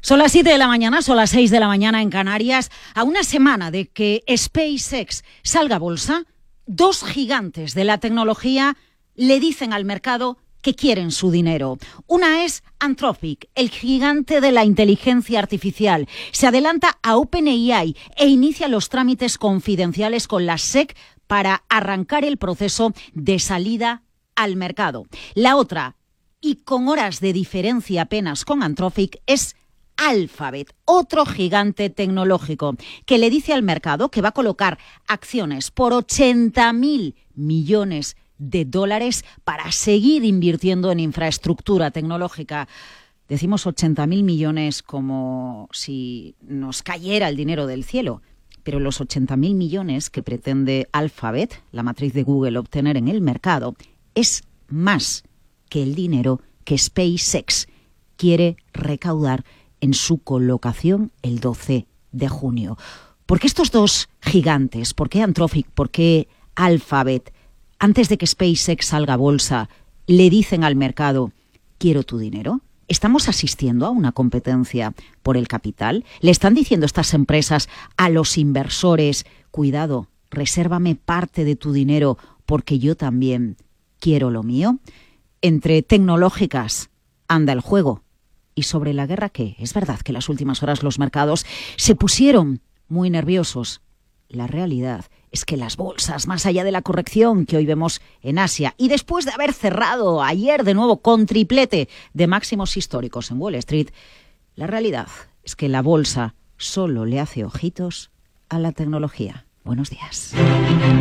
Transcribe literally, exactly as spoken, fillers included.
Son las siete de la mañana, son las seis de la mañana en Canarias. A una semana de que SpaceX salga a bolsa, dos gigantes de la tecnología le dicen al mercado que quieren su dinero. Una es Anthropic, el gigante de la inteligencia artificial. Se adelanta a OpenAI e inicia los trámites confidenciales con la S E C para arrancar el proceso de salida al mercado. La otra, y con horas de diferencia apenas con Anthropic, es Alphabet, otro gigante tecnológico, que le dice al mercado que va a colocar acciones por ochenta mil millones de dólares para seguir invirtiendo en infraestructura tecnológica. Decimos ochenta mil millones como si nos cayera el dinero del cielo, pero los ochenta mil millones que pretende Alphabet, la matriz de Google, obtener en el mercado, es más que el dinero que SpaceX quiere recaudar en su colocación el doce de junio. ¿Por qué estos dos gigantes? ¿Por qué Anthropic? ¿Por qué Alphabet? Antes de que SpaceX salga a bolsa, le dicen al mercado, quiero tu dinero. ¿Estamos asistiendo a una competencia por el capital? ¿Le están diciendo estas empresas a los inversores, cuidado, resérvame parte de tu dinero porque yo también quiero lo mío? Entre tecnológicas anda el juego. ¿Y sobre la guerra qué? Es verdad que en las últimas horas los mercados se pusieron muy nerviosos. La realidad es que las bolsas, más allá de la corrección que hoy vemos en Asia, y después de haber cerrado ayer de nuevo con triplete de máximos históricos en Wall Street, la realidad es que la bolsa solo le hace ojitos a la tecnología. Buenos días.